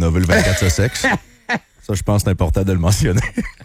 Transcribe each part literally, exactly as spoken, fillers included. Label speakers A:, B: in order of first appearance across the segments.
A: rénover le vingt-quatre Sussex. Ça, je pense que c'est important de le mentionner.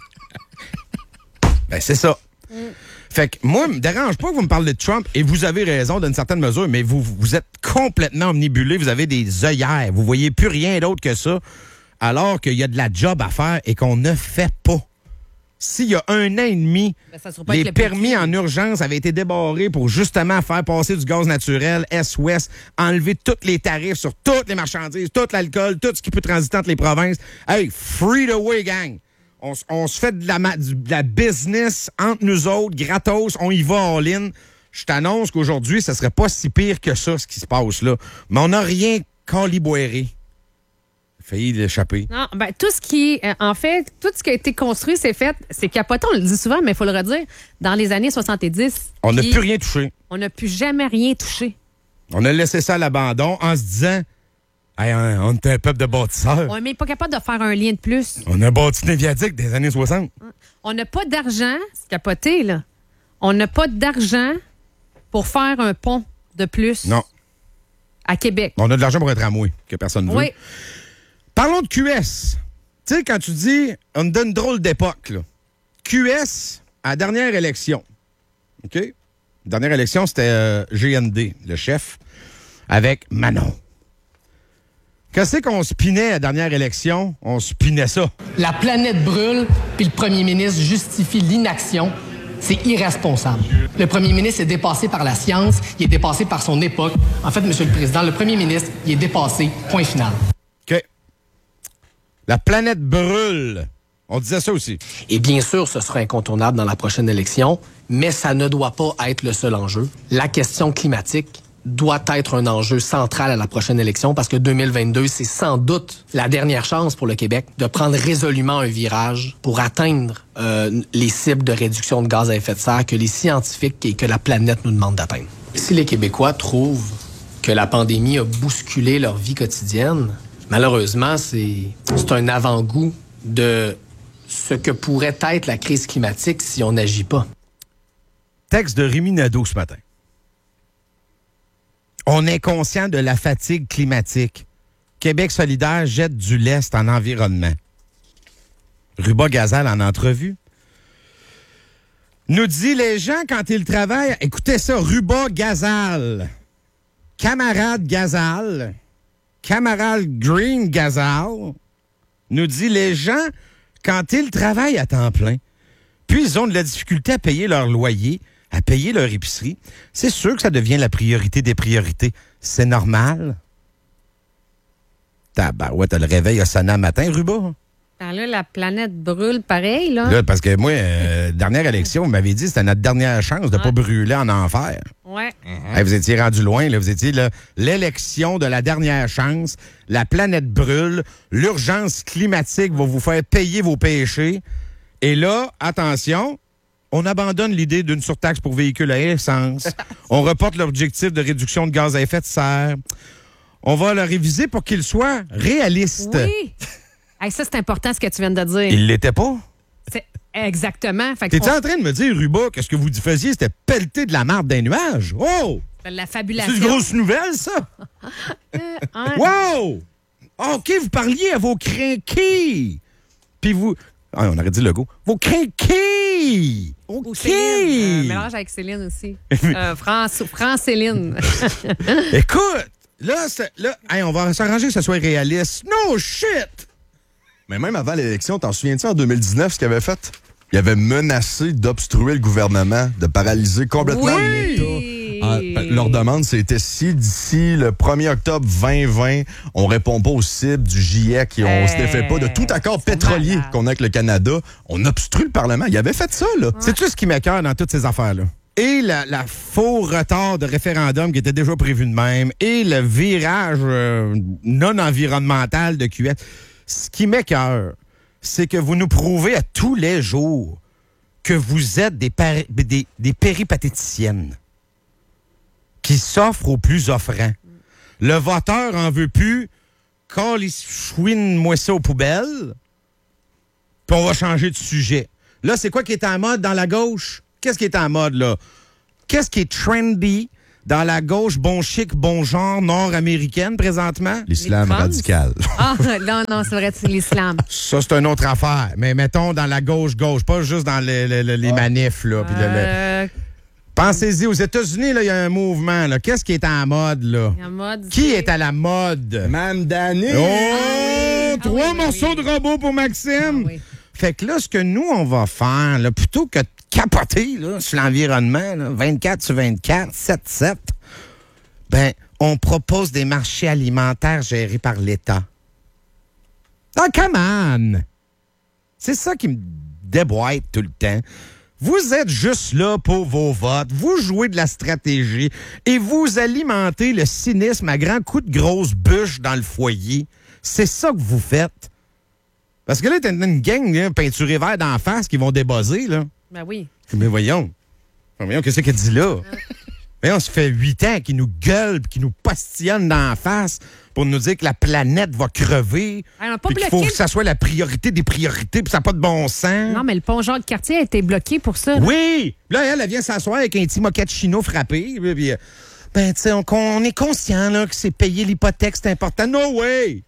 B: Ben, c'est ça. Mm. Fait que moi, me dérange pas que vous me parlez de Trump, et vous avez raison d'une certaine mesure, mais vous, vous êtes complètement omnibulé, vous avez des œillères, vous voyez plus rien d'autre que ça, alors qu'il y a de la job à faire et qu'on ne fait pas. S'il y a un an et demi, ben, les le permis en urgence avaient été débarrés pour justement faire passer du gaz naturel Est-Ouest, enlever tous les tarifs sur toutes les marchandises, tout l'alcool, tout ce qui peut transiter entre les provinces. Hey, free the way, gang! On, on se fait de la, de la business entre nous autres, gratos, on y va all-in. Je t'annonce qu'aujourd'hui, ça serait pas si pire que ça, ce qui se passe là. Mais on n'a rien caliboiré. Failli l'échapper.
C: Non, ben tout ce qui, euh, en fait, tout ce qui a été construit, c'est fait, c'est capotant, on le dit souvent, mais il faut le redire, dans les années soixante-dix.
B: On n'a plus rien touché.
C: On n'a plus jamais rien touché.
B: On a laissé ça à l'abandon en se disant, hey, on est un peuple de bâtisseurs.
C: On n'est pas capable de faire un lien de plus.
B: On a bâti une viaduc des années soixante.
C: On n'a pas d'argent, c'est capoté, là. On n'a pas d'argent pour faire un pont de plus.
B: Non.
C: À Québec.
B: On a de l'argent pour un tramway que personne ne veut.
C: Oui.
B: Parlons de Q S. Tu sais, quand tu dis, on donne une drôle d'époque, là. Q S, à la dernière élection, OK? La dernière élection, c'était euh, G N D, le chef, avec Manon. Qu'est-ce qu'on spinait à la dernière élection? On spinait ça.
D: La planète brûle, puis le premier ministre justifie l'inaction. C'est irresponsable. Le premier ministre est dépassé par la science, il est dépassé par son époque. En fait, Monsieur le Président, le premier ministre, il est dépassé. Point final.
B: OK. La planète brûle. On disait ça aussi.
D: Et bien sûr, ce sera incontournable dans la prochaine élection, mais ça ne doit pas être le seul enjeu. La question climatique doit être un enjeu central à la prochaine élection parce que deux mille vingt-deux, c'est sans doute la dernière chance pour le Québec de prendre résolument un virage pour atteindre euh, les cibles de réduction de gaz à effet de serre que les scientifiques et que la planète nous demandent d'atteindre. Si les Québécois trouvent que la pandémie a bousculé leur vie quotidienne, malheureusement, c'est, c'est un avant-goût de ce que pourrait être la crise climatique si on n'agit pas.
B: Texte de Rémi Nadeau ce matin. On est conscient de la fatigue climatique. Québec solidaire jette du lest en environnement. Ruba Gazal en entrevue nous dit les gens quand ils travaillent... Écoutez ça, Ruba Gazal. Camarade Gazal. Camarade Green Gazal nous dit les gens quand ils travaillent à temps plein, puis ils ont de la difficulté à payer leur loyer, à payer leur épicerie, c'est sûr que ça devient la priorité des priorités. C'est normal. Tabarouette, t'as le réveil a sonné un matin, Ruba.
C: Alors là, la planète brûle pareil, là.
B: Là, parce que moi, euh, dernière élection, vous m'avez dit que c'était notre dernière chance de ne
C: ouais.
B: pas brûler en enfer.
C: Ouais.
B: Mm-hmm. Hey, vous étiez rendu loin, là. Vous étiez là, l'élection de la dernière chance, la planète brûle, l'urgence climatique va vous faire payer vos péchés. Et là, attention, on abandonne l'idée d'une surtaxe pour véhicules à essence. On reporte l'objectif de réduction de gaz à effet de serre. On va le réviser pour qu'il soit réaliste.
C: Oui. Hey, ça, c'est important ce que tu viens de dire.
B: Il l'était pas.
C: C'est exactement. Fait
B: T'es-tu
C: on...
B: en train de me dire, Ruba, que ce que vous faisiez, c'était pelleter de la marde d'un nuage? Oh!
C: C'est la fabulation.
B: C'est une grosse nouvelle, ça?
C: euh, hein.
B: Wow! OK, vous parliez à vos crinqués. Puis vous... Ah, on aurait dit le go. Vos crinqués! OK!
C: Ou Céline. Euh, mélange avec Céline aussi. euh, France, France Céline.
B: Écoute, là, là hey, on va s'arranger que ça soit réaliste. No shit!
A: Mais même avant l'élection, t'en souviens-tu en deux mille dix-neuf ce qu'il avait fait? Il avait menacé d'obstruer le gouvernement, de paralyser complètement
C: oui!
A: l'État. En, leur demande, c'était si d'ici le premier octobre vingt vingt, on répond pas aux cibles du GIEC et on
C: hey,
A: se défait pas de tout accord pétrolier malade. Qu'on a avec le Canada, on obstrue le Parlement. Il avait fait ça, là.
B: Ouais. C'est-tu ce qui m'écoeure dans toutes ces affaires-là? Et la, la faux retard de référendum qui était déjà prévu de même, et le virage euh, non environnemental de Q S. Ce qui m'écoeure, c'est que vous nous prouvez à tous les jours que vous êtes des, pari- des, des péripatéticiennes qui s'offrent aux plus offrants. Le voteur en veut plus, calisse-chouine-moi ça aux poubelles, puis on va changer de sujet. Là, c'est quoi qui est en mode dans la gauche? Qu'est-ce qui est en mode, là? Qu'est-ce qui est trendy dans la gauche bon chic, bon genre nord-américaine présentement?
A: L'islam
C: Les trans?
A: radical.
C: Ah, non, non, c'est vrai, c'est l'islam.
B: Ça, c'est une autre affaire. Mais mettons dans la gauche-gauche, pas juste dans le- le- le- les manifs. Là, puis le- le-
C: Euh,
B: Pensez-y, aux États-Unis, là, il y a un mouvement. Là. Qu'est-ce qui est en mode? Là?
C: en mode,
B: Qui
C: c'est-
B: est à la mode?
A: Mamdani!
B: Oh!
C: oui.
B: Trois
C: Ah oui,
B: morceaux
C: oui.
B: de robot pour Maxime.
C: Ah oui.
B: Fait que là, ce que nous, on va faire, là, plutôt que de capoter là, sur l'environnement, là, vingt-quatre sur vingt-quatre, sept sept, ben, on propose des marchés alimentaires gérés par l'État. Ah, come on! C'est ça qui me déboîte tout le temps. Vous êtes juste là pour vos votes, vous jouez de la stratégie et vous alimentez le cynisme à grands coups de grosses bûches dans le foyer. C'est ça que vous faites. Parce que là, t'as une gang là, peinturée vert d'en face qui vont débosser, là.
C: Ben oui.
B: Mais voyons. Voyons, qu'est-ce qu'elle dit là? Voyons, ça fait huit ans qu'ils nous gueulent puis qu'ils nous postillonnent d'en face pour nous dire que la planète va crever.
C: Ah, on a pas
B: puis qu'il faut
C: bloqué
B: que ça soit la priorité des priorités puis ça n'a pas de bon sens.
C: Non, mais le pont Jacques-Cartier a été bloqué pour ça. là.
B: Oui! Là, elle, elle vient s'asseoir avec un petit mochaccino frappé. Puis, puis, euh, ben, tu sais, on, on est conscient là, que c'est payer l'hypothèque, c'est important. No way!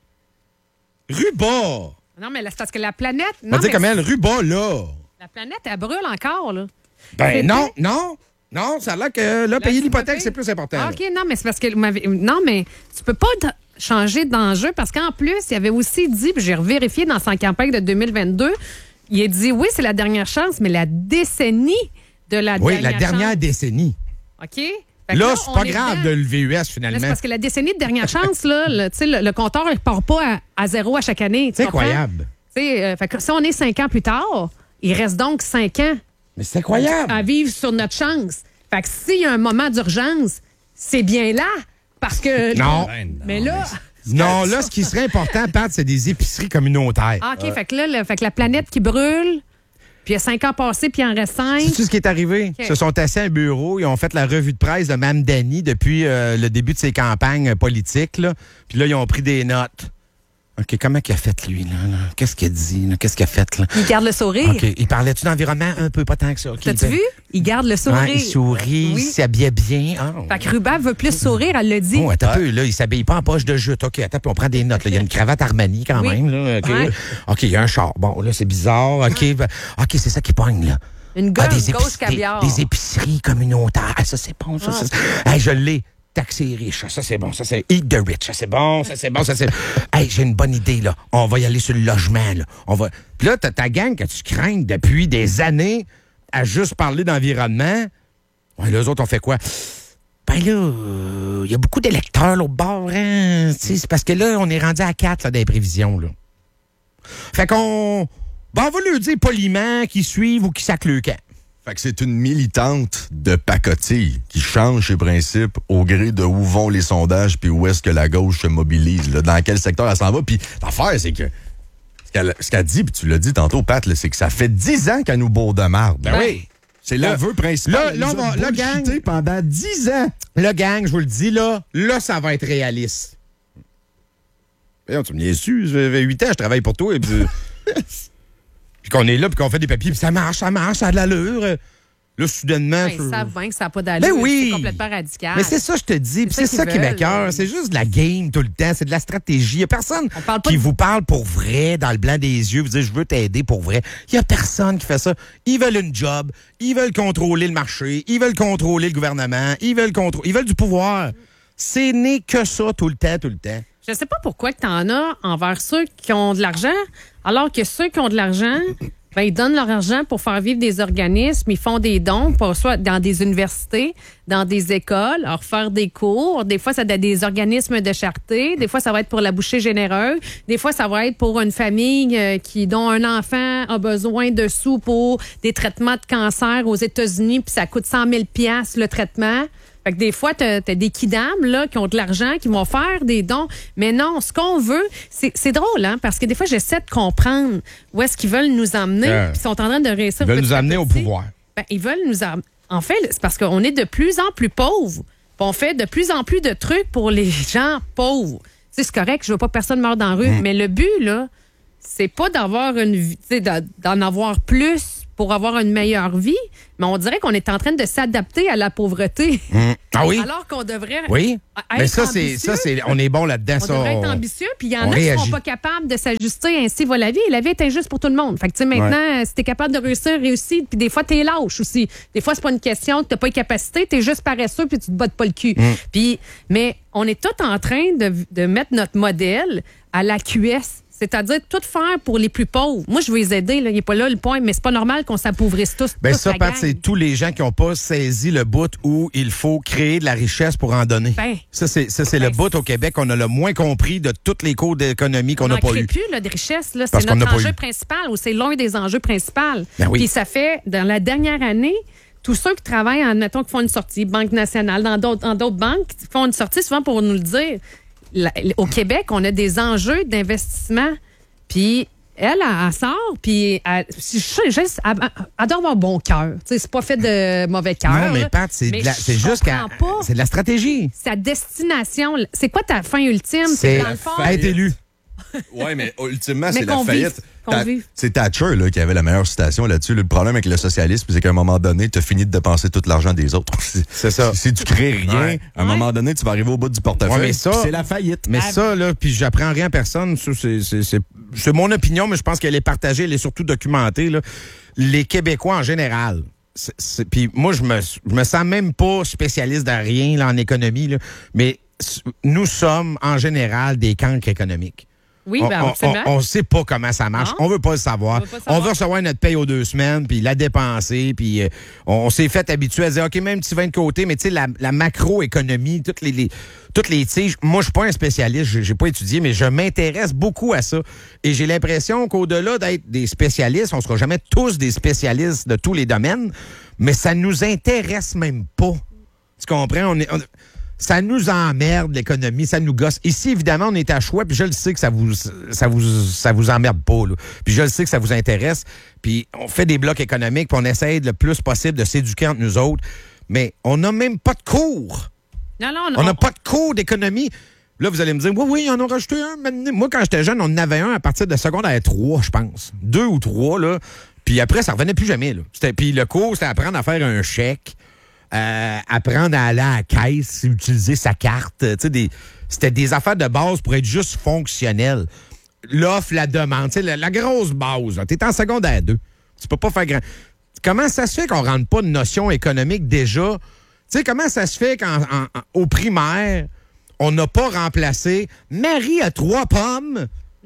B: Ruba!
C: Non, mais là, c'est parce que la planète.
B: On
C: Non,
B: va dire
C: mais
B: comme elle, Ruba, là.
C: la planète, elle brûle encore, là.
B: Ben
C: C'était-
B: non, non, non, ça a l'air que là, payer
C: Là,
B: l'hypothèque,
C: tu
B: c'est plus important.
C: Ah,
B: là.
C: OK, non, mais c'est parce que vous m'avez- non, mais tu peux pas d- changer d'enjeu parce qu'en plus, il avait aussi dit, puis j'ai revérifié dans sa campagne de deux mille vingt-deux, il a dit oui, c'est la dernière chance, mais la décennie de la
B: Oui,
C: dernière
B: la dernière
C: chance.
B: décennie.
C: OK? Fait que
B: Là, c'est
C: on
B: pas
C: est
B: grave
C: dedans.
B: de le V U S,
C: Là,
B: finalement.
C: c'est parce que la décennie de dernière chance, là, le, tu sais, le, le compteur ne part pas à, à zéro à chaque année. tu
B: C'est
C: comprends?
B: incroyable.
C: Tu sais, euh, fait que si on est cinq ans plus tard, il reste donc cinq ans
B: Mais c'est incroyable.
C: à vivre sur notre chance. Fait que s'il y a un moment d'urgence, c'est bien là. Parce que.
B: Non.
C: Mais là.
B: Non, là, ce qui serait important, Pat, c'est des épiceries communautaires.
C: Ah, OK, fait, que là, le- fait que la planète qui brûle, puis il y a cinq ans passés, puis il en reste cinq.
B: Sais-tu ce qui est arrivé?
C: OK.
B: Ils se sont assis à un bureau, ils ont fait la revue de presse de Mme Dany depuis euh, le début de ses campagnes euh, politiques. Là. Puis là, ils ont pris des notes. OK, comment qu'il a fait, lui? Là, là? Qu'est-ce qu'il a dit? Là? Qu'est-ce qu'il a fait? Là?
C: Il garde le sourire.
B: OK, il parlait-tu d'environnement? Un peu, pas tant que ça. OK,
C: T'as-tu
B: il-
C: vu? Il garde le sourire.
B: Ouais, il sourit,
C: Oui.
B: il s'habillait bien. Ah.
C: Fait que Ruben veut plus sourire, elle le dit.
B: Oh, attends un peu, là, il s'habille pas en poche de jute. OK, attends, puis on prend des notes. Là. Il y a une cravate Armani quand
C: Oui.
B: même. Là. OK,
C: Ouais.
B: OK, il y a un char. Bon, là, c'est bizarre. OK, ben, OK, c'est ça qui pogne, là.
C: Une
B: Ah,
C: gosse
B: des,
C: gauche
B: épic- des,
C: caviar.
B: des épiceries communautaires. Ah, ça, c'est bon. Ça, ça, ça. Hey, je l'ai. Taxer riche. Ça, c'est bon. Ça, c'est eat the rich. Ça, c'est bon. Ça, c'est bon. Ça, c'est. Hey, j'ai une bonne idée, là. On va y aller sur le logement, là. On va. Puis là, t'as ta gang que tu crains depuis des années à juste parler d'environnement. Ouais, les autres, on fait quoi? Ben là, il y a beaucoup d'électeurs, là, au bord, hein. Tu sais, c'est parce que là, on est rendu à quatre, là, des prévisions, là. Fait qu'on. Ben, on va lui dire poliment qu'ils suivent ou qu'ils sacent le camp.
A: Fait que c'est une militante de pacotille qui change ses principes au gré de où vont les sondages puis où est-ce que la gauche se mobilise, là, dans quel secteur elle s'en va. Puis l'affaire, c'est que ce qu'elle, ce qu'elle dit, puis tu l'as dit tantôt, Pat, là, c'est que ça fait dix ans qu'elle nous bourre de marde.
B: Ben oui.
A: C'est
B: Là-
A: l'aveu principal.
B: là-
A: Elle
B: là,
A: nous
B: on
A: a
B: va- là,
A: bullshité
B: gang.
A: pendant dix ans.
B: Le gang, je vous le dis, là, là, ça va être réaliste. Voyons, tu me niaises su, ça fait huit ans, je travaille pour toi, et puis... puis qu'on est là, puis qu'on fait des papiers, puis ça marche, ça marche, ça a de l'allure. Là, soudainement...
C: Ouais,
B: je-
C: ils savent bien que ça n'a pas d'allure.
B: Ben oui.
C: C'est complètement radical.
B: Mais c'est ça, je te dis. Puis
C: C'est
B: c'est
C: ça
B: ça
C: qu'ils
B: qui
C: veulent,
B: m'écoeure.
C: là.
B: C'est juste de la game tout le temps. C'est de la stratégie. Il n'y a personne
C: On parle pas
B: qui
C: de-
B: vous parle pour vrai, dans le blanc des yeux, vous dire je veux t'aider pour vrai. Il n'y a personne qui fait ça. Ils veulent une job. Ils veulent contrôler le marché. Ils veulent contrôler le gouvernement. Ils veulent contrôler. Ils veulent du pouvoir. C'est né que ça tout le temps, tout le temps.
C: Je sais pas pourquoi tu en as envers ceux qui ont de l'argent, alors que ceux qui ont de l'argent, ben, ils donnent leur argent pour faire vivre des organismes, ils font des dons, pour, soit dans des universités, dans des écoles, leur faire des cours. Des fois, ça a des organismes de charité. Des fois, ça va être pour la bouchée généreuse. Des fois, ça va être pour une famille euh, qui dont un enfant a besoin de sous pour des traitements de cancer aux États-Unis, puis ça coûte cent mille dollars le traitement. Fait que des fois, tu as des kidams là, qui ont de l'argent, qui vont faire des dons. Mais non, ce qu'on veut, c'est c'est drôle, hein, parce que des fois, j'essaie de comprendre où est-ce qu'ils veulent nous emmener.
B: Euh,
C: Puis ils sont en train de réussir.
B: Ils veulent
C: petit
B: nous
C: à
B: amener au
C: petit.
B: pouvoir.
C: Ben, ils veulent nous am- En fait, c'est parce qu'on est de plus en plus pauvres. Puis on fait de plus en plus de trucs pour les gens pauvres. Tu sais, c'est correct, je veux pas que personne meure dans la rue, mais le but, là, c'est pas d'avoir une vie, tu sais, d'en d'en avoir plus pour avoir une meilleure vie, mais on dirait qu'on est en train de s'adapter à la pauvreté.
B: Mmh. Ah oui?
C: Alors qu'on devrait
B: oui.
C: être
B: mais ça,
C: ambitieux.
B: c'est, ça, c'est, on est bon là-dedans.
C: On
B: ça,
C: devrait
B: on...
C: être ambitieux, puis il y en
B: on
C: a qui ne
B: réagit.
C: sont pas capables de s'ajuster. Ainsi va la vie. La vie est injuste pour tout le monde. Fait que, tu sais, maintenant, ouais. si tu es capable de réussir, réussir. Puis des fois, tu es lâche aussi. Des fois, c'est pas une question que tu n'as pas les capacités, tu es juste paresseux, puis tu te bottes pas le cul. Mm. Puis, mais on est tous en train de, de mettre notre modèle à la Q S. C'est-à-dire tout faire pour les plus pauvres. Moi, je veux les aider, là. Il n'est pas là le point, mais c'est pas normal qu'on s'appauvrisse tous.
B: Ben ça, Pat, c'est tous les gens qui n'ont pas saisi le bout où il faut créer de la richesse pour en donner. Ben, ça, c'est, ça, c'est ben, le bout au Québec qu'on a le moins compris de tous les cours d'économie qu'on n'a pas eu. On n'en crée
C: plus là, de richesse. Là. C'est notre enjeu principal ou c'est l'un des enjeux principaux. Ben oui. Puis ça fait, dans la dernière année, tous ceux qui travaillent, admettons, qui font une sortie, Banque nationale, dans d'autres, dans d'autres banques, qui font une sortie souvent pour nous le dire. La, au Québec, on a des enjeux d'investissement. Puis elle, elle, elle sort, puis elle, je, je, elle, elle doit avoir bon cœur. C'est pas fait de mauvais cœur.
B: Non, mais Pat, c'est, de la, c'est juste qu'elle, c'est de la stratégie.
C: Sa destination, c'est quoi ta fin ultime?
B: C'est, c'est dans le fond, être élu.
A: Oui, mais ultimement,
C: mais
A: c'est la faillite. Ta-
C: vive.
A: c'est Thatcher là, qui avait la meilleure citation là-dessus. Le problème avec le socialisme, c'est qu'à un moment donné, tu as fini de dépenser tout l'argent des autres.
B: C'est ça.
A: Si, si tu crées rien,
B: ouais.
A: à un ouais. moment donné, tu vas arriver au bout du portefeuille. Ouais, mais ça, c'est la faillite.
B: Mais ah, ça, là, puis j'apprends rien à personne. Ça, c'est, c'est, c'est, c'est mon opinion, mais je pense qu'elle est partagée, elle est surtout documentée. Là. Les Québécois en général. Puis moi, je me, je me sens même pas spécialiste de rien là, en économie, là, mais nous sommes en général des cancres économiques.
C: Oui, ben,
B: on, on, on, on sait pas comment ça marche. Non. On veut pas le savoir. On veut, on veut recevoir notre paye aux deux semaines, puis la dépenser, puis euh, on, on s'est fait habituer à dire, OK, même petit vin de côté, mais tu sais, la, la macroéconomie, toutes les, les, toutes les tiges, moi, je suis pas un spécialiste, j'ai, j'ai pas étudié, mais je m'intéresse beaucoup à ça. Et j'ai l'impression qu'au-delà d'être des spécialistes, on sera jamais tous des spécialistes de tous les domaines, mais ça nous intéresse même pas. Tu comprends? On est... On, ça nous emmerde, l'économie, ça nous gosse. Ici, évidemment, on est à choix, puis je le sais que ça vous ça vous, ça vous emmerde pas. Là. Puis je le sais que ça vous intéresse. Puis on fait des blocs économiques, puis on essaye le plus possible de s'éduquer entre nous autres. Mais on n'a même pas de cours.
C: Non, non, non.
B: On n'a pas de cours d'économie. Là, vous allez me dire, oui, oui, ils en ont rajouté un. Moi, quand j'étais jeune, on en avait un à partir de secondaire trois, je pense. Deux ou trois, là. Puis après, ça revenait plus jamais. Là. C'était, puis le cours, c'était apprendre à faire un chèque. Euh, apprendre à aller à la caisse, utiliser sa carte. Des, c'était des affaires de base pour être juste fonctionnel. L'offre, la demande, la, la grosse base. Tu es en secondaire deux. Tu peux pas faire grand... Comment ça se fait qu'on ne rentre pas de notion économique déjà? T'sais, comment ça se fait qu'au primaire, on n'a pas remplacé Marie a trois pommes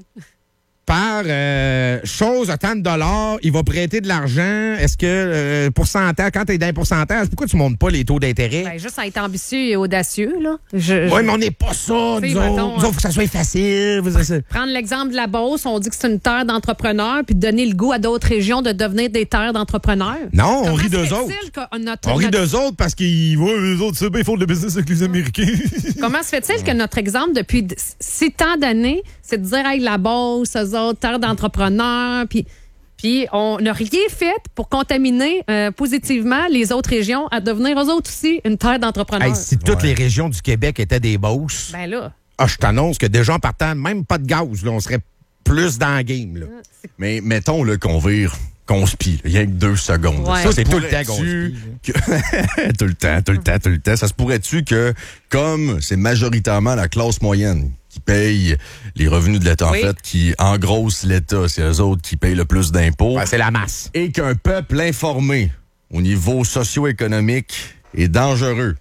B: par euh, chose à tant de dollars, il va prêter de l'argent. Est-ce que euh, pourcentage, quand tu es dans un pourcentage, pourquoi tu ne montes pas les taux d'intérêt?
C: Ben, juste à être ambitieux et audacieux, là. Je,
B: oui, je... mais on n'est pas ça, nous autres. Nous autres, faut que ça soit facile.
C: Prendre l'exemple de la Beauce, on dit que c'est une terre d'entrepreneurs, puis donner le goût à d'autres régions de devenir des terres d'entrepreneurs.
B: Non, on rit d'eux autres.
C: Notre,
B: on rit
C: notre...
B: d'eux autres parce qu'ils voient eux autres, c'est bien, ils font de business avec les Américains.
C: Comment se fait-il que notre exemple, depuis si tant d'années, c'est de dire, hey, la Beauce, eux autres, terre d'entrepreneurs, puis, puis on n'a rien fait pour contaminer euh, positivement les autres régions à devenir eux autres aussi une terre d'entrepreneurs.
B: Hey, si toutes ouais. les régions du Québec étaient des Beauces,
C: ben là.
B: Ah, je t'annonce que déjà en partant, même pas de gaz, là, on serait plus dans le game. Là.
A: Mais mettons là, qu'on vire, qu'on spie, il y a que deux secondes.
C: Ouais.
B: Ça, c'est tout le temps qu'on spie.
A: Que... tout le temps, tout le temps, tout le temps. Ça se pourrait-tu que, comme c'est majoritairement la classe moyenne qui paye les revenus de l'État, oui. en fait, qui engrosse l'État, c'est eux autres qui payent le plus d'impôts.
B: Ouais, c'est la masse.
A: Et qu'un peuple informé au niveau socio-économique est dangereux.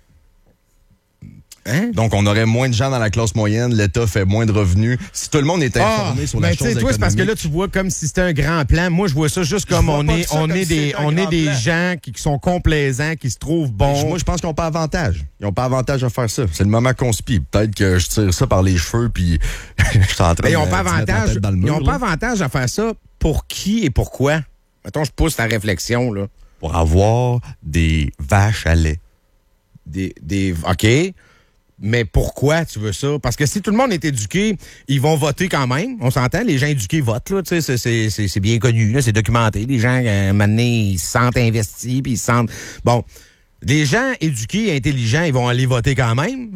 A: Hein? Donc, on aurait moins de gens dans la classe moyenne, l'État fait moins de revenus. Si tout le monde est informé oh, sur la chose économique...
B: Toi, c'est parce que là, tu vois comme si c'était un grand plan. Moi, je vois ça juste comme on est, on est des, on est des gens qui, qui sont complaisants, qui se trouvent bons.
A: Moi, je pense qu'ils n'ont pas avantage. Ils n'ont pas avantage à faire ça. C'est le moment qu'on se pille. Peut-être que je tire ça par les cheveux, puis je suis en train
B: ils
A: de,
B: ont pas
A: de
B: avantage,
A: dans le mur.
B: Ils n'ont pas avantage à faire ça. Pour qui et pourquoi? Mettons, je pousse ta réflexion, là.
A: Pour avoir des vaches à lait.
B: Des, des, OK. Mais pourquoi tu veux ça? Parce que si tout le monde est éduqué, ils vont voter quand même. On s'entend, les gens éduqués votent, là. Tu sais, c'est, c'est, c'est bien connu, là, c'est documenté. Les gens, à un moment donné, ils se sentent investis, puis ils se sentent... Bon, les gens éduqués et intelligents, ils vont aller voter quand même.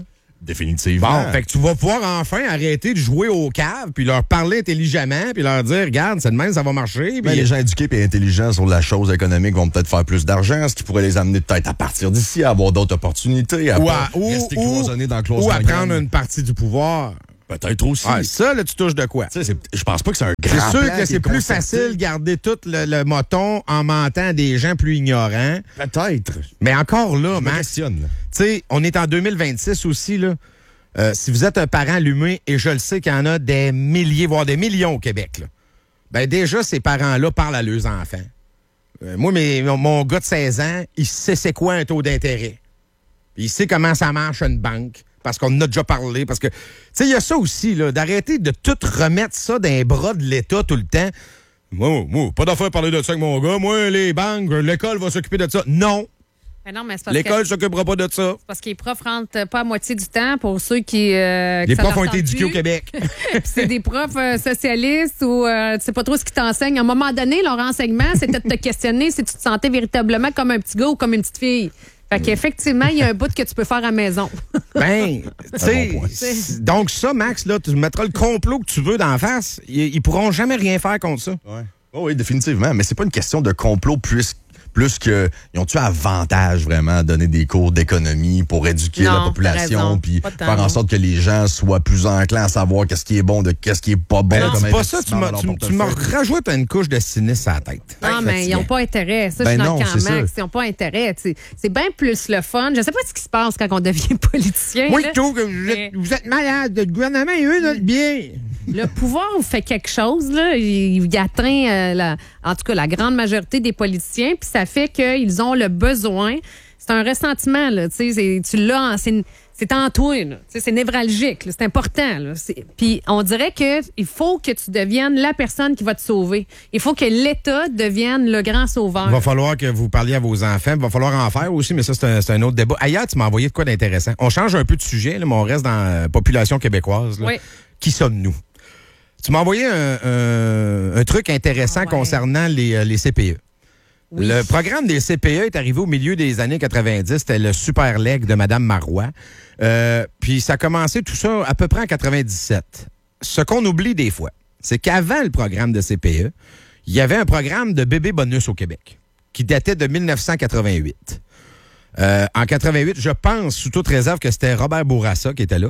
A: Définitivement.
B: Bon, fait que tu vas pouvoir enfin arrêter de jouer au cave, puis leur parler intelligemment, puis leur dire, regarde, c'est de même, ça va marcher. Puis...
A: Ben, les gens éduqués et intelligents sur la chose économique vont peut-être faire plus d'argent, ce qui pourrait les amener peut-être à partir d'ici, à avoir d'autres opportunités, à
B: ou,
A: pas
B: à, ou,
A: rester
B: ou,
A: cloisonné dans le cloisonnement.
B: ou à prendre une partie du pouvoir.
A: Peut-être aussi.
B: Ah, ça, là, tu touches de quoi?
A: Tu sais, c'est- je pense pas que c'est un grand
B: C'est sûr
A: plan
B: que
A: qui
B: c'est
A: est
B: plus
A: concerté.
B: facile de garder tout le, le moton en mentant des gens plus ignorants.
A: Peut-être.
B: Mais encore là,
A: Je me
B: Max, tu
A: questionne. là.
B: sais, on est en deux mille vingt-six aussi, là. Euh, si vous êtes un parent allumé, et je le sais qu'il y en a des milliers, voire des millions au Québec, là, ben déjà, ces parents-là parlent à leurs enfants. Euh, moi, mes, mon, mon gars de seize ans, il sait c'est quoi un taux d'intérêt. Il sait comment ça marche une banque, parce qu'on en a déjà parlé. Parce que, tu sais, il y a ça aussi, là, d'arrêter de tout remettre ça dans les bras de l'État tout le temps. Moi, moi, pas d'affaire à parler de ça avec mon gars. Moi, les banques, l'école va s'occuper de ça. Non,
C: Mais non, mais c'est parce
B: l'école
C: que,
B: s'occupera pas de ça.
C: parce que les profs rentrent pas à moitié du temps pour ceux qui. Euh, qui
B: Les
C: ça
B: profs
C: leur
B: ont été
C: tente
B: éduqués au
C: plus.
B: Québec.
C: Puis c'est des profs euh, socialistes ou euh, tu sais pas trop ce qu'ils t'enseignent. À un moment donné, leur enseignement, c'était de te questionner si tu te sentais véritablement comme un petit gars ou comme une petite fille. Fait qu'effectivement, il y a un bout que tu peux faire à la maison.
B: Ben, tu sais,
A: bon point.
B: c'est- donc ça, Max, là, tu mettras le complot que tu veux d'en face. Ils, ils pourront jamais rien faire contre ça.
A: Ouais. Oh oui, définitivement. Mais c'est pas une question de complot plus, plus que. Ils ont-tu avantage vraiment à donner des cours d'économie pour éduquer
C: Non,
A: la
C: t'as
A: population
C: raison.
A: puis
C: Pas tant,
A: faire en
C: non.
A: sorte que les gens soient plus enclins à savoir qu'est-ce qui est bon de qu'est-ce qui est pas bon.
B: Ben,
A: comme
B: c'est pas ça, tu
A: investissement
B: me
A: dans leur
B: tu, tu me
A: portefeuille.
B: rajoutes une couche de cynisme à la tête.
C: Non, mais ils n'ont pas intérêt. Ça, je
A: Ben
C: suis dans
A: non,
C: le camp
A: c'est
C: Max.
A: ça.
C: Ils n'ont pas intérêt. Tu sais, c'est bien plus le fun. Je sais pas ce qui se passe quand on devient politicien.
B: Moi,
C: là.
B: je trouve que vous
C: Mais-
B: êtes, vous êtes malade. Le gouvernement, il veut notre bien.
C: Le pouvoir fait quelque chose, là. Il, il atteint, euh, la, en tout cas, la grande majorité des politiciens, puis ça fait qu'ils ont le besoin. C'est un ressentiment, là. Tu sais, c'est- tu l'as, en- c'est, c'est en toi, là. Tu sais, c'est névralgique, là. C'est important, là. C'est- Puis on dirait que il faut que tu deviennes la personne qui va te sauver. Il faut que l'État devienne le grand sauveur.
B: Il va falloir que vous parliez à vos enfants. Il va falloir en faire aussi, mais ça, c'est un, c'est un autre débat. Ailleurs, tu m'as envoyé de quoi d'intéressant. On change un peu de sujet, là, mais on reste dans la population québécoise. Là.
C: Oui.
B: Qui sommes-nous? Tu m'as envoyé un, un- un truc intéressant
C: Ah ouais.
B: concernant les, euh, les C P E.
C: Oui.
B: Le programme des C P E est arrivé au milieu des années quatre-vingt-dix. C'était le Super Leg de Mme Marois. Euh, puis ça a commencé tout ça à peu près en quatre-vingt-dix-sept. Ce qu'on oublie des fois, c'est qu'avant le programme de C P E, il y avait un programme de bébé bonus au Québec qui datait de mille neuf cent quatre-vingt-huit. Euh, en quatre-vingt-huit, je pense, sous toute réserve, que c'était Robert Bourassa qui était là.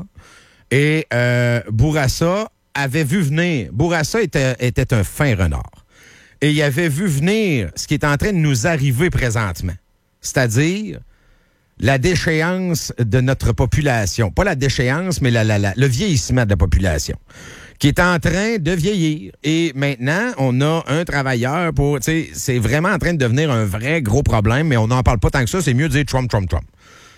B: Et euh, Bourassa avait vu venir... Bourassa était, était un fin renard. Et il avait vu venir ce qui est en train de nous arriver présentement. C'est-à-dire la déchéance de notre population. Pas la déchéance, mais la, la, la- le vieillissement de la population. Qui est en train de vieillir. Et maintenant, on a un travailleur pour... Tu sais, c'est vraiment en train de devenir un vrai gros problème, mais on n'en parle pas tant que ça. C'est mieux de dire Trump, Trump, Trump.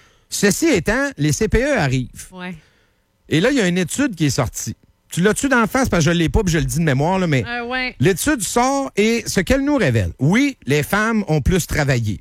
B: Ceci étant, les C P E arrivent.
C: Ouais.
B: Et là, il y a une étude qui est sortie. Tu l'as-tu d'en face parce que je ne l'ai pas puis je le dis de mémoire, là, mais
C: Euh, ouais.
B: l'étude sort et ce qu'elle nous révèle. Oui, les femmes ont plus travaillé.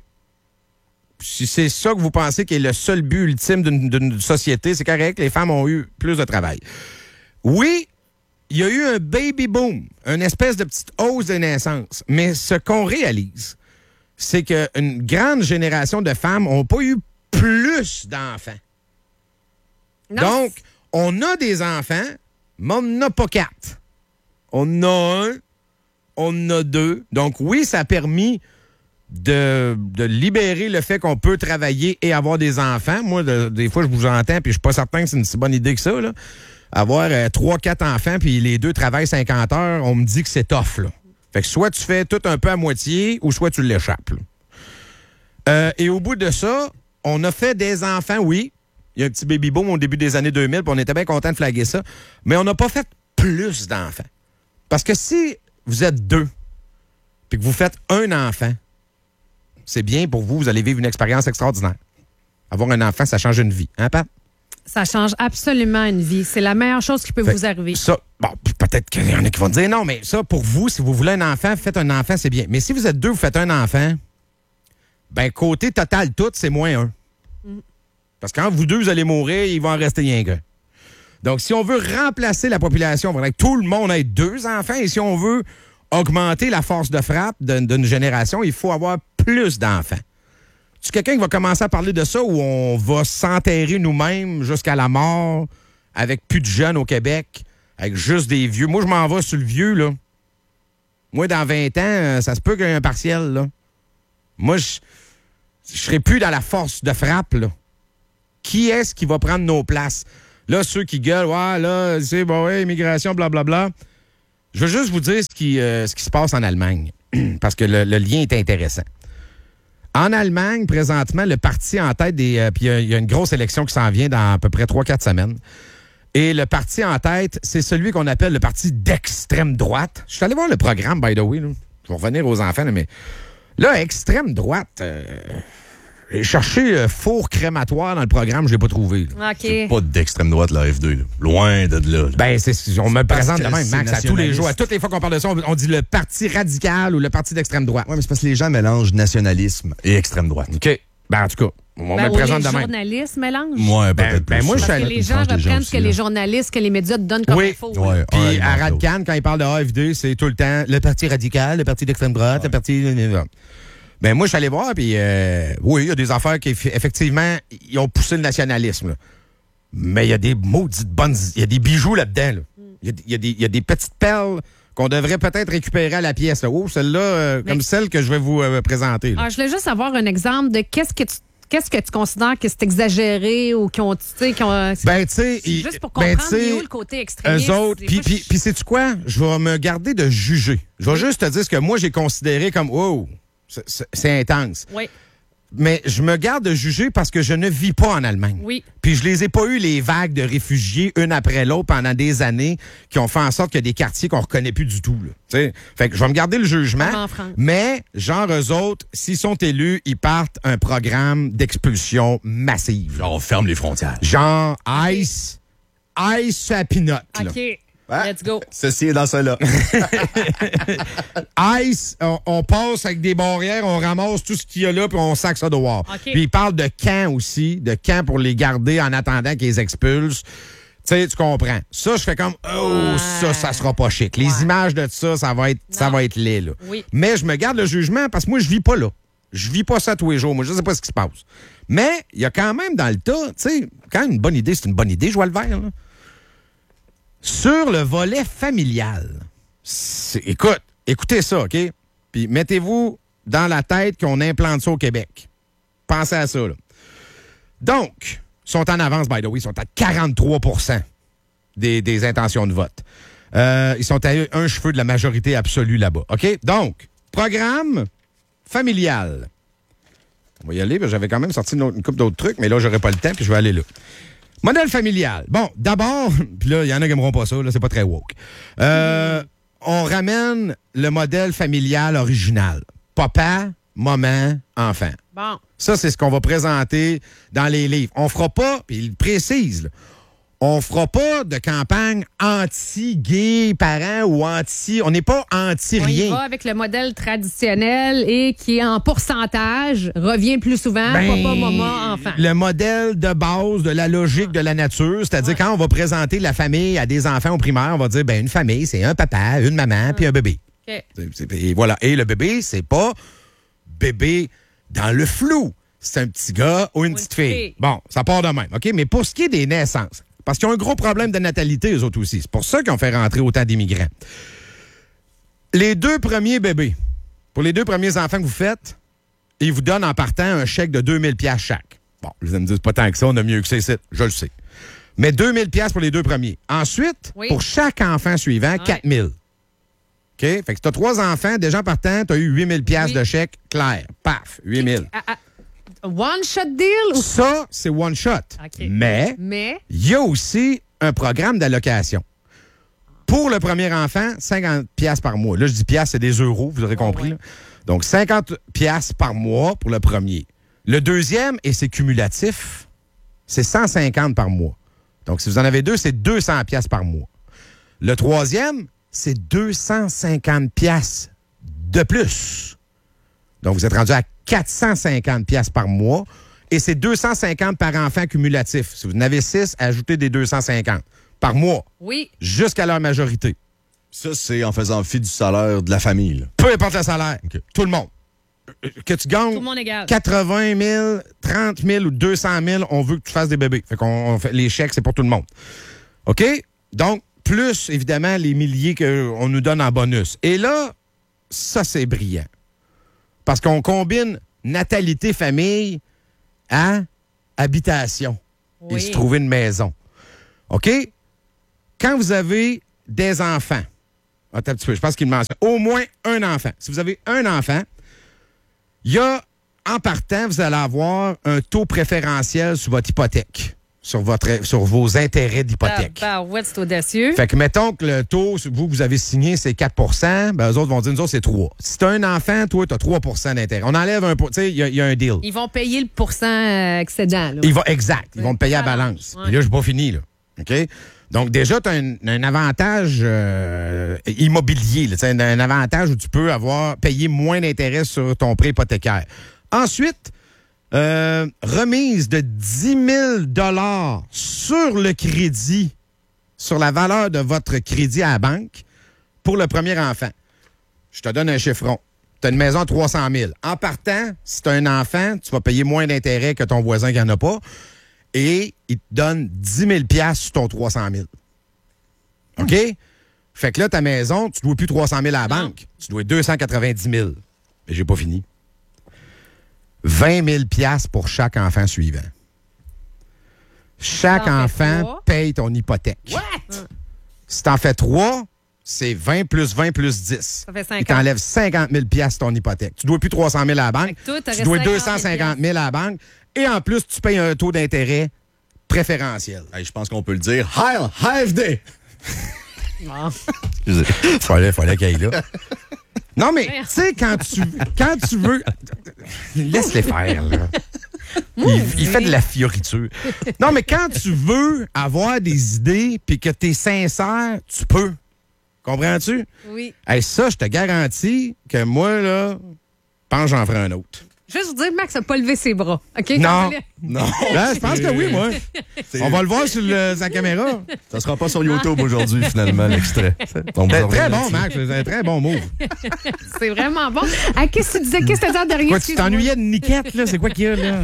B: Si c'est ça que vous pensez qui est le seul but ultime d'une, d'une société, c'est correct, les femmes ont eu plus de travail. Oui, il y a eu un baby boom, une espèce de petite hausse de naissance. Mais ce qu'on réalise, c'est qu'une grande génération de femmes n'ont pas eu plus d'enfants.
C: Non,
B: Donc, on a des enfants, mais on n'en a pas quatre. On en a un, on en a deux. Donc, oui, ça a permis de, de libérer le fait qu'on peut travailler et avoir des enfants. Moi, de- des fois, je vous entends, puis je suis pas certain que c'est une si bonne idée que ça, là. Avoir euh, trois, quatre enfants, puis les deux travaillent cinquante heures, on me dit que c'est tough, là. Fait que soit tu fais tout un peu à moitié, ou soit tu l'échappes, là. Euh, et au bout de ça, on a fait des enfants, oui. Il y a un petit baby boom au début des années deux mille, puis on était bien content de flaguer ça. Mais on n'a pas fait plus d'enfants. Parce que si vous êtes deux, puis que vous faites un enfant, c'est bien pour vous, vous allez vivre une expérience extraordinaire. Avoir un enfant, ça change une vie. Hein, Pat?
C: ça change absolument une vie. C'est la meilleure chose qui peut
B: Fait
C: vous arriver.
B: Ça, bon, peut-être qu'il y en a qui vont dire non, mais ça, pour vous, si vous voulez un enfant, faites un enfant, c'est bien. Mais si vous êtes deux, vous faites un enfant, ben, côté total, tout, c'est moins un.
C: Mm.
B: Parce que quand vous deux, vous allez mourir, il va en rester rien qu'un. Donc, si on veut remplacer la population, il faudrait que tout le monde ait deux enfants. Et si on veut augmenter la force de frappe d'une, d'une génération, il faut avoir plus d'enfants. tu quelqu'un qui va commencer à parler de ça ou on va s'enterrer nous-mêmes jusqu'à la mort avec plus de jeunes au Québec, avec juste des vieux? Moi, je m'en vais sur le vieux, là. Moi, dans vingt ans, ça se peut qu'il y ait un partiel, là. Moi, je je serai plus dans la force de frappe, là. Qui est-ce qui va prendre nos places? Là, ceux qui gueulent, ouais, là, c'est bon, ouais, immigration, blablabla. Je veux juste vous dire ce qui, euh, ce qui se passe en Allemagne, parce que le, le lien est intéressant. En Allemagne, présentement, le parti en tête des... Euh, puis il y, y a une grosse élection qui s'en vient dans à peu près trois quatre semaines. Et le parti en tête, c'est celui qu'on appelle le parti d'extrême droite. Je suis allé voir le programme, by the way. Là. Je vais revenir aux enfants, là, mais là, extrême droite... Euh... J'ai cherché euh, four crématoire dans le programme, je l'ai pas trouvé. Là.
C: OK.
A: Pas d'extrême droite, la F deux. Là. Loin de là. là.
B: Ben, c'est, on me présente de même, Max, à
A: nationaliste.
B: tous les jours. À toutes les fois qu'on parle de ça, on, on dit le parti radical ou le parti d'extrême droite.
A: Oui, mais c'est parce que les gens mélangent nationalisme et extrême droite.
B: OK. Ben, en tout cas, on
C: Ben,
B: me présente
C: les
B: de même.
C: journalistes mélangent.
A: Moi,
B: Ben,
A: peut-être
B: ben,
A: plus.
B: moi, je suis
C: Parce que
B: allé-
C: les gens
A: Franche, des gens
C: reprennent
A: aussi,
C: ce que les
A: là.
C: journalistes, que les médias te donnent comme
B: Oui.
C: info.
A: Ouais,
B: Puis
A: un
B: à
A: alimente l'autre.
B: Radcan, quand il parle de A F D, c'est tout le temps le parti radical, le parti d'extrême droite, le parti... Ben moi, je suis allé voir, puis euh, oui, il y a des affaires qui, effectivement, ils ont poussé le nationalisme. Là. Mais il y a des maudites bonnes... Il y a des bijoux là-dedans. Là. Il y a, il y a des, il y a des petites perles qu'on devrait peut-être récupérer à la pièce. Là. Oh, celle-là, euh,
C: Mais-
B: comme celle que je vais vous euh, présenter. Là.
C: Ah, je voulais juste avoir un exemple de qu'est-ce que tu qu'est-ce que tu considères que c'est exagéré ou qu'ils ont, tu sais, qu'ils ont...
B: Ben, tu sais...
C: c'est
B: ils-
C: juste pour
B: ben,
C: comprendre
B: tu sais,
C: il est où le côté extrémiste.
B: eux autres,
C: Des
B: puis
C: fois,
B: puis
C: je-
B: puis sais-tu quoi? Je vais me garder de juger. Je vais juste te dire ce que moi, j'ai considéré comme... Oh, c'est- c'est c'est intense.
C: Oui,
B: Mais je me garde de juger parce que je ne vis pas en Allemagne.
C: oui.
B: Puis je les ai pas eu les vagues de réfugiés une après l'autre pendant des années qui ont fait en sorte qu'il y a des quartiers qu'on reconnaît plus du tout. Là. T'sais? Fait que je vais me garder le jugement.
C: Comme en France.
B: Mais genre eux autres, s'ils sont élus, ils partent un programme d'expulsion massive.
A: Genre, on ferme les frontières.
B: Genre ice, ice à peanut. là.
C: OK, let's go.
A: Ceci est dans cela.
B: Ice, on, on passe avec des barrières, on ramasse tout ce qu'il y a là, puis on sac ça dehors.
C: OK.
B: Puis il parle de camps aussi, de camps pour les garder en attendant qu'ils les expulsent. Tu sais, tu comprends. Ça, je fais comme, oh,
C: Ouais.
B: ça, ça sera pas chic. Les
C: Ouais.
B: images de ça, ça va être, ça
C: Non.
B: va être laid, là.
C: Oui.
B: Mais je me garde le jugement parce que moi, je vis pas là. Je vis pas ça tous les jours. Moi, je sais pas ce qui se passe. Mais il y a quand même dans le tas, tu sais, quand une bonne idée, c'est une bonne idée, je vois le vert, là. Sur le volet familial, c'est- écoute, écoutez ça, OK? Puis mettez-vous dans la tête qu'on implante ça au Québec. Pensez à ça, là. Donc, ils sont en avance, by the way, ils sont à quarante-trois pour cent des, des intentions de vote. Euh, ils sont à un cheveu de la majorité absolue là-bas, OK? Donc, programme familial. On va y aller, parce que j'avais quand même sorti une, autre- une couple d'autres trucs, mais là, j'aurai pas le temps, puis je vais aller là. Modèle familial. Bon, d'abord, puis là, il y en a qui n'aimeront pas ça, là, c'est pas très woke. Euh, on ramène le modèle familial original. Papa, maman, enfant.
C: Bon.
B: Ça, c'est ce qu'on va présenter dans les livres. On fera pas, puis il précise, là, on fera pas de campagne anti-gay parents ou anti... On n'est pas
C: On y
B: anti-rien.
C: va avec le modèle traditionnel et qui, en pourcentage, revient plus souvent.
B: Ben,
C: Papa, maman, enfant.
B: Le modèle de base de la logique de la nature, c'est-à-dire quand on va présenter la famille à des enfants au primaire, on va dire, ben une famille, c'est un papa, une maman, puis un bébé.
C: OK.
B: C'est- c'est- Et voilà. Et le bébé, c'est pas bébé dans le flou. C'est un petit gars ou une petite
C: petite
B: fille.
C: fille.
B: Bon, ça part de même. OK? Mais pour ce qui est des naissances, parce qu'ils ont un gros problème de natalité, eux autres aussi. C'est pour ça qu'ils ont fait rentrer autant d'immigrants. Les deux premiers bébés, pour les deux premiers enfants que vous faites, ils vous donnent en partant un chèque de deux mille dollars chaque. Bon, vous allez me dire, c'est pas tant que ça, on a mieux que ça ici. Je le sais. Mais deux mille dollars pour les deux premiers. Ensuite,
C: Oui.
B: pour chaque enfant suivant, quatre mille. OK? Fait que si tu as trois enfants, déjà en partant, tu as eu huit mille dollars
C: Oui.
B: de chèque clair. Paf, huit mille.
C: Ah, ah, One shot deal ou...
B: Ça, c'est one shot.
C: OK.
B: Mais
C: Mais,
B: il y a aussi un programme d'allocation. Pour le premier enfant, cinquante dollars par mois. Là, je dis piastres, c'est des euros, vous aurez compris.
C: ouais.
B: là. Donc, cinquante dollars par mois pour le premier. Le deuxième, et c'est cumulatif, c'est cent cinquante par mois. Donc, si vous en avez deux, c'est deux cents dollars par mois. Le troisième, c'est deux cent cinquante dollars de plus. Donc, vous êtes rendu à quatre cent cinquante dollars par mois et c'est deux cent cinquante par enfant cumulatif. Si vous en avez six, ajoutez des deux cent cinquante par mois
C: oui.
B: jusqu'à leur majorité.
A: Ça, c'est en faisant fi du salaire de la famille. là.
B: Peu importe le salaire.
A: OK.
B: Tout le monde. que tu gagnes
C: Tout le monde égal.
B: quatre-vingt mille, trente mille ou deux cent mille, on veut que tu fasses des bébés. Fait qu'on on fait, les chèques, c'est pour tout le monde. OK? Donc, plus, évidemment, les milliers qu'on nous donne en bonus. Et là, ça, c'est brillant. Parce qu'on combine natalité, famille à habitation.
C: Oui.
B: Et se trouver une maison. OK? Quand vous avez des enfants, attends un petit peu, je pense qu'il mentionne au moins un enfant. Si vous avez un enfant, il y a, en partant, vous allez avoir un taux préférentiel sur votre hypothèque, sur, votre, sur vos intérêts d'hypothèque.
C: Bah, ouais, c'est audacieux.
B: Fait que mettons que le taux, vous, vous avez signé, c'est quatre pour cent, ben eux autres vont dire, nous autres, c'est trois. Si tu as un enfant, toi, tu as trois pour cent d'intérêt. On enlève un pour, tu sais, il y, y a un deal.
C: Ils vont payer le pourcent euh, excédent. Là.
B: Ils vont, exact. Ils vont te payer à
C: Balance,
B: balance.
C: ouais.
B: Puis là, je suis pas fini, là. OK? Donc, déjà, tu as un, un avantage euh, immobilier, là, un, un avantage où tu peux avoir payé moins d'intérêt sur ton prêt hypothécaire. Ensuite, euh, remise de dix mille dollars sur le crédit, sur la valeur de votre crédit à la banque pour le premier enfant. Je te donne un chiffron. Tu as une maison à trois cent mille. En partant, si tu as un enfant, tu vas payer moins d'intérêt que ton voisin qui n'en a pas. Et il te donne dix mille dollars sur ton trois cent mille. OK? Fait que là, ta maison, tu ne dois plus trois cent mille à la
C: Non.
B: banque. Tu dois deux cent quatre-vingt-dix mille. Mais j'ai pas fini. vingt mille dollars pour chaque enfant suivant. Chaque
C: T'en fais
B: enfant
C: trois.
B: paye ton hypothèque.
C: What?
B: Si t'en fais trois, c'est vingt plus vingt plus dix.
C: Ça fait
B: Il
C: cinquante.
B: t'enlève cinquante mille dollars sur ton hypothèque. Tu dois plus trois cent mille à la banque.
C: Fait que toi, t'aurais
B: Tu dois deux
C: cinquante
B: cent
C: mille
B: cinquante mille à la banque. Et en plus, tu payes un taux d'intérêt préférentiel.
A: Hey, je pense qu'on peut le dire. Heil, H F D!
C: Bon.
B: Fallait, fallait qu'il y ait là. Non, mais, tu sais, quand tu, quand tu veux... Laisse-les faire, là. Il, il fait de la fioriture. Non, mais quand tu veux avoir des idées puis que tu es sincère, tu peux. Comprends-tu?
C: Oui.
B: Hey, ça, je te garantis que moi, là, je pense que j'en ferai un autre.
C: Juste vous dire, Max n'a pas levé ses bras. OK?
B: Non.
A: Non,
B: Ben, je pense que oui, moi. On va le voir sur le- sa caméra.
A: ça sera pas sur YouTube aujourd'hui, finalement, l'extrait. Donc,
B: Très,
A: vous
B: très
A: revenez
B: bon,
A: là-dessus.
B: Max. C'est un très bon move.
C: C'est vraiment bon. Ah, qu'est-ce que tu disais? Qu'est-ce que tu disais derrière?
B: Quoi, tu t'ennuyais de Niquette, là? C'est quoi qu'il y a, là?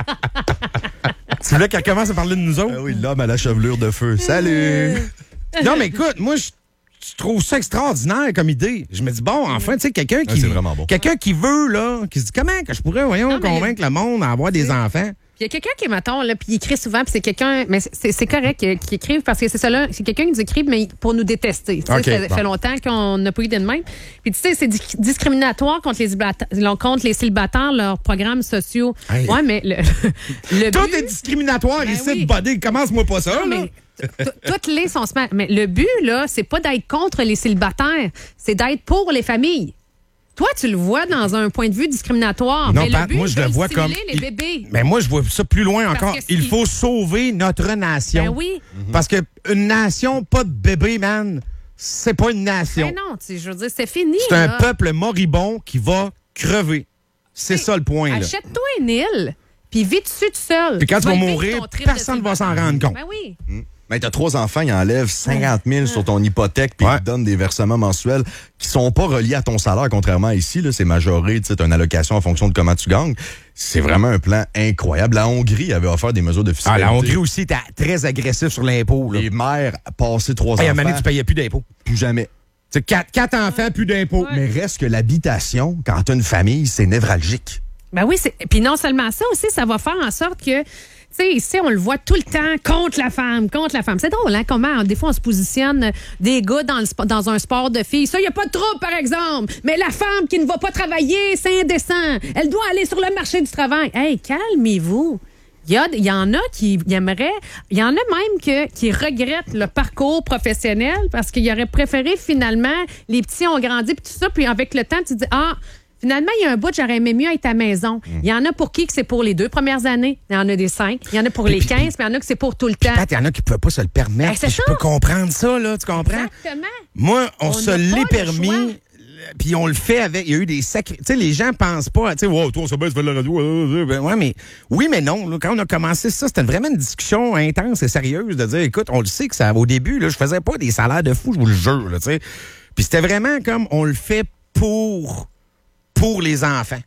B: Tu voulais qu'elle commence à parler de nous autres?
A: Ah oui, l'homme à la chevelure de feu. Salut!
B: Non, mais écoute, moi, je je trouve ça extraordinaire comme idée. Je me dis, bon, enfin, tu sais, quelqu'un
A: Ah,
B: qui.
A: c'est vraiment bon.
B: Quelqu'un qui veut, là, qui se dit, comment que je pourrais, voyons,
C: Non, mais-
B: convaincre le monde à avoir des enfants?
C: Puis il y a quelqu'un qui est, mettons, là, puis il écrit souvent, puis c'est quelqu'un, mais c'est c'est correct euh, qu'il écrive, parce que c'est ça là, c'est quelqu'un qui nous écrit, mais pour nous détester. Tu sais,
B: OK,
C: ça fait,
B: bon.
C: fait longtemps qu'on n'a pas eu de même. Puis tu sais, c'est di- discriminatoire contre les, célibata- contre les célibataires, leurs programmes sociaux.
B: Hey.
C: Ouais, mais le, le
B: Tout
C: but-
B: est discriminatoire
C: Ben
B: ici,
C: oui.
B: buddy. Commence-moi pas ça,
C: Non,
B: là.
C: mais t- t- toutes les sont smart. Mais le but, là, c'est pas d'être contre les célibataires, c'est d'être pour les familles. Toi, tu le vois dans un point de vue discriminatoire.
B: Non,
C: mais
B: Pat,
C: le but,
B: moi, je le
C: c'est de
B: vois comme.
C: stimuler les
B: il-
C: bébés.
B: Mais moi, je vois ça plus loin
C: Parce
B: encore.
C: que si-
B: Il faut sauver notre nation.
C: Ben oui.
B: Parce que une nation, pas de bébé, man, c'est pas une nation.
C: Ben non, tu sais, je veux dire, c'est fini.
B: C'est un
C: là.
B: peuple moribond qui va crever. C'est ça le point, là.
C: Achète-toi une île, puis vis dessus tout seul.
B: Puis quand tu vas
C: vivre
B: mourir,
C: ton trip de
B: personne ne va s'en
C: célibataire.
B: rendre compte.
C: Ben oui.
A: Mais t'as trois enfants, ils enlèvent cinquante mille sur ton hypothèque puis
B: Ouais.
A: ils te donnent des versements mensuels qui sont pas reliés à ton salaire, contrairement à ici. Là, c'est majoré, tu sais, t'as une allocation en fonction de comment tu gagnes. C'est vraiment un plan incroyable. La Hongrie avait offert des mesures de
B: Ah,
A: fiscalité.
B: la Hongrie aussi était très agressif sur l'impôt. là.
A: Les mères passaient trois
B: Hey, à un
A: enfants,
B: moment donné, tu payais plus d'impôts.
A: plus jamais.
B: Tu sais, quatre, quatre enfants, plus d'impôts.
C: Ouais.
A: Mais reste que l'habitation, quand t'as une famille, c'est névralgique.
C: Ben oui, c'est- puis non seulement ça aussi, ça va faire en sorte que, tu sais, ici, on le voit tout le temps contre la femme, contre la femme. C'est drôle, hein, comment, des fois, on se positionne des gars dans, le spo- dans un sport de filles. Ça, il n'y a pas de trouble, par exemple. Mais la femme qui ne va pas travailler, c'est indécent. Elle doit aller sur le marché du travail. Hey, calmez-vous. Il y, a- il y en a qui aimeraient, il y en a même que, qui regrettent le parcours professionnel parce qu'ils auraient préféré finalement, les petits ont grandi puis tout ça, puis avec le temps, tu te dis, ah, finalement, il y a un bout, j'aurais aimé mieux être à la maison. Il y en a pour qui que c'est pour les deux premières années, il y en a des cinq, il y en a pour les
B: puis-
C: quinze, mais il y en a que c'est pour tout le temps.
B: Pat, il y en a qui ne pouvaient pas se le permettre.
C: Ben, c'est
B: Puis je
C: ça.
B: peux comprendre ça, là, tu comprends?
C: Exactement.
B: Moi, on,
C: On
B: se
C: n'a
B: l'est
C: pas le choix.
B: permis, puis on le fait avec. Il y a eu des sacrés. Tu sais, les gens pensent pas, tu sais, wow, toi, ça baisse, fais de la radio. euh, euh, ben, ouais, mais oui, mais non. Là, quand on a commencé ça, c'était vraiment une discussion intense et sérieuse de dire, écoute, on le sait que ça, au début, là, je faisais pas des salaires de fou, je vous le jure, là, tu sais. Puis c'était vraiment comme on le fait pour, pour les enfants. Tu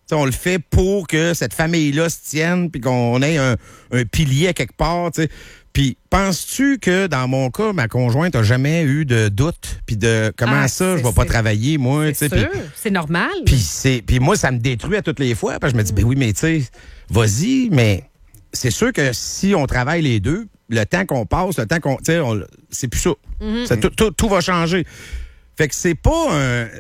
B: T'sais, on le fait pour que cette famille-là se tienne puis qu'on ait un, un pilier à quelque part, tu sais. Puis, penses-tu que, dans mon cas, ma conjointe n'a jamais eu de doute? Puis de comment
C: Ah,
B: ça, je
C: c'est-
B: vais pas
C: c'est-
B: travailler, moi, tu sais.
C: C'est
B: Puis,
C: sûr, c'est normal.
B: puis c'est, puis moi, ça me détruit à toutes les fois. Parce que je me dis, ben oui, mais tu sais, vas-y, mais c'est sûr que si on travaille les deux, le temps qu'on passe, le temps qu'on, tu sais, on- c'est plus ça. Ça, tout, tout, tout va changer. Fait que c'est pas un...